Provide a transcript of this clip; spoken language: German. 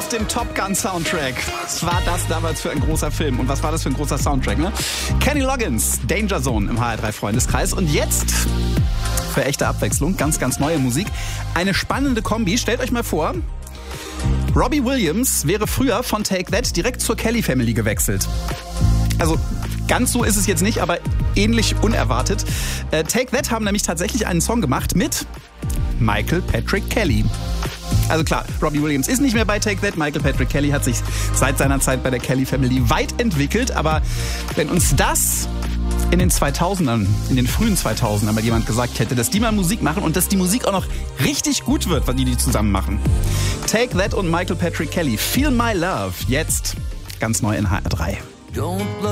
aus dem Top Gun Soundtrack. Was war das damals für ein großer Film? Und was war das für ein großer Soundtrack, ne? Kenny Loggins, Danger Zone im HR3 Freundeskreis. Und jetzt, für echte Abwechslung, ganz, ganz neue Musik. Eine spannende Kombi. Stellt euch mal vor, Robbie Williams wäre früher von Take That direkt zur Kelly Family gewechselt. Also ganz so ist es jetzt nicht, aber ähnlich unerwartet. Take That haben nämlich tatsächlich einen Song gemacht mit Michael Patrick Kelly. Also klar, Robbie Williams ist nicht mehr bei Take That. Michael Patrick Kelly hat sich seit seiner Zeit bei der Kelly Family weit entwickelt. Aber wenn uns das in den 2000ern, in den frühen 2000ern mal jemand gesagt hätte, dass die mal Musik machen und dass die Musik auch noch richtig gut wird, was die zusammen machen. Take That und Michael Patrick Kelly, Feel My Love, jetzt ganz neu in HR3.